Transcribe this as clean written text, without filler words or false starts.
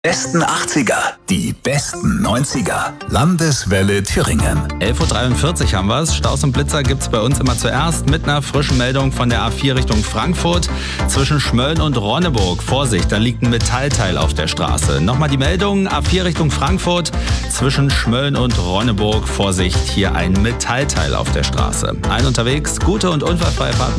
Besten 80er, die besten 90er. Landeswelle Thüringen. 11.43 Uhr haben wir es. Staus und Blitzer gibt's bei uns immer zuerst mit einer frischen Meldung von der A4 Richtung Frankfurt. Zwischen Schmölln und Ronneburg. Vorsicht, da liegt ein Metallteil auf der Straße. Nochmal die Meldung, A4 Richtung Frankfurt. Zwischen Schmölln und Ronneburg. Vorsicht, hier ein Metallteil auf der Straße. Allen unterwegs, gute und unfallfreie Fahrt.